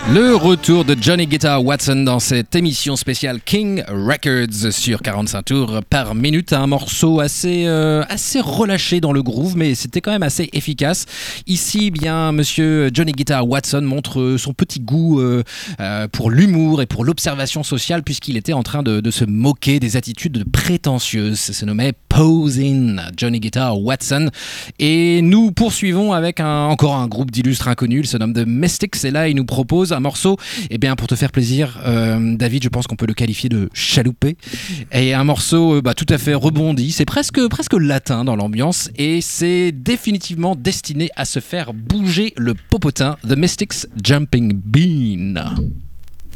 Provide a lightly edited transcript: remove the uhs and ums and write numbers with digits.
Le retour de Johnny Guitar Watson dans cette émission spéciale King Records sur 45 tours par minute. Un morceau assez relâché dans le groove, mais c'était quand même assez efficace. Ici, bien, monsieur Johnny Guitar Watson montre son petit goût pour l'humour et pour l'observation sociale, puisqu'il était en train de se moquer des attitudes prétentieuses. Ça se nommait Posing, Johnny Guitar Watson. Et nous poursuivons avec encore un groupe d'illustres inconnus. Il se nomme The Mystics et là, il nous propose un morceau, eh bien, pour te faire plaisir, David, je pense qu'on peut le qualifier de chaloupé. Et un morceau tout à fait rebondi. C'est presque latin dans l'ambiance et c'est définitivement destiné à se faire bouger le popotin. The Mystics Jumping Bean.